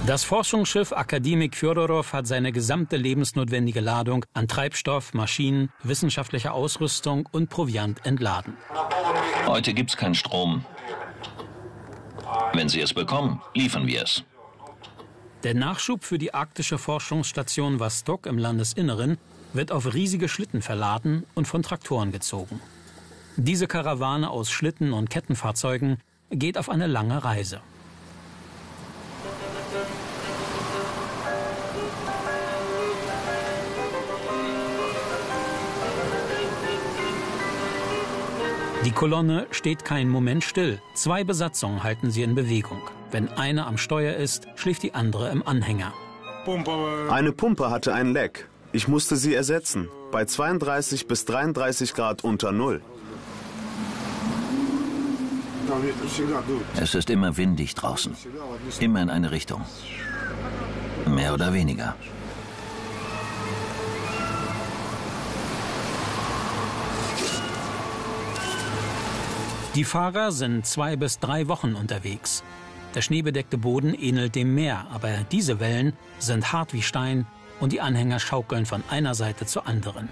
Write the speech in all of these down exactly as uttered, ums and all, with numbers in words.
Das Forschungsschiff Akademik Fjodorow hat seine gesamte lebensnotwendige Ladung an Treibstoff, Maschinen, wissenschaftlicher Ausrüstung und Proviant entladen. Heute gibt's keinen Strom. Wenn Sie es bekommen, liefern wir es. Der Nachschub für die arktische Forschungsstation Vostok im Landesinneren wird auf riesige Schlitten verladen und von Traktoren gezogen. Diese Karawane aus Schlitten und Kettenfahrzeugen geht auf eine lange Reise. Die Kolonne steht keinen Moment still. Zwei Besatzungen halten sie in Bewegung. Wenn eine am Steuer ist, schläft die andere im Anhänger. Eine Pumpe hatte ein Leck. Ich musste sie ersetzen. Bei zweiunddreißig bis dreiunddreißig Grad unter Null. Es ist immer windig draußen. Immer in eine Richtung. Mehr oder weniger. Die Fahrer sind zwei bis drei Wochen unterwegs. Der schneebedeckte Boden ähnelt dem Meer, aber diese Wellen sind hart wie Stein und die Anhänger schaukeln von einer Seite zur anderen.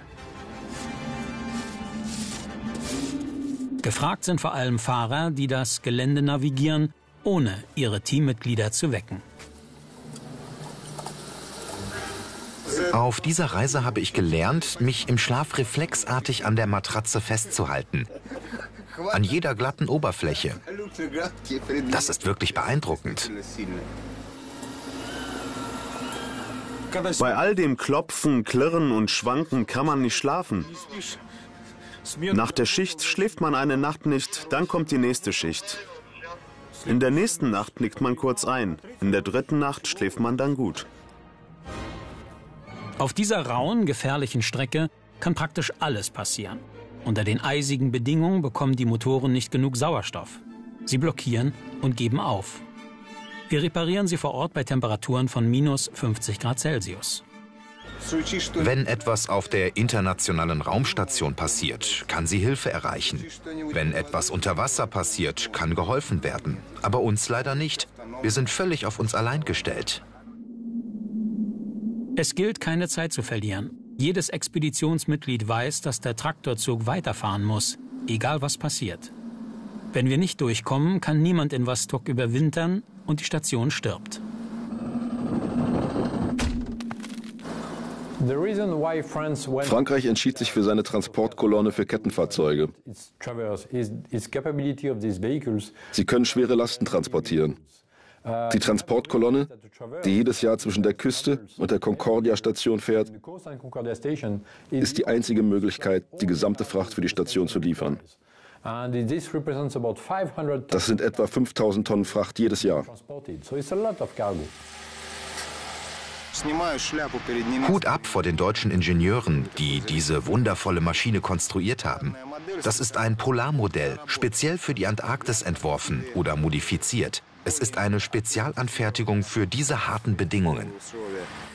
Gefragt sind vor allem Fahrer, die das Gelände navigieren, ohne ihre Teammitglieder zu wecken. Auf dieser Reise habe ich gelernt, mich im Schlaf reflexartig an der Matratze festzuhalten. An jeder glatten Oberfläche. Das ist wirklich beeindruckend. Bei all dem Klopfen, Klirren und Schwanken kann man nicht schlafen. Nach der Schicht schläft man eine Nacht nicht, dann kommt die nächste Schicht. In der nächsten Nacht knickt man kurz ein. In der dritten Nacht schläft man dann gut. Auf dieser rauen, gefährlichen Strecke kann praktisch alles passieren. Unter den eisigen Bedingungen bekommen die Motoren nicht genug Sauerstoff. Sie blockieren und geben auf. Wir reparieren sie vor Ort bei Temperaturen von minus fünfzig Grad Celsius. Wenn etwas auf der internationalen Raumstation passiert, kann sie Hilfe erreichen. Wenn etwas unter Wasser passiert, kann geholfen werden. Aber uns leider nicht. Wir sind völlig auf uns allein gestellt. Es gilt, keine Zeit zu verlieren. Jedes Expeditionsmitglied weiß, dass der Traktorzug weiterfahren muss, egal was passiert. Wenn wir nicht durchkommen, kann niemand in Vostok überwintern und die Station stirbt. Frankreich entschied sich für seine Transportkolonne für Kettenfahrzeuge. Sie können schwere Lasten transportieren. Die Transportkolonne, die jedes Jahr zwischen der Küste und der Concordia-Station fährt, ist die einzige Möglichkeit, die gesamte Fracht für die Station zu liefern. Das sind etwa fünftausend Tonnen Fracht jedes Jahr. Hut ab vor den deutschen Ingenieuren, die diese wundervolle Maschine konstruiert haben. Das ist ein Polarmodell, speziell für die Antarktis entworfen oder modifiziert. Es ist eine Spezialanfertigung für diese harten Bedingungen.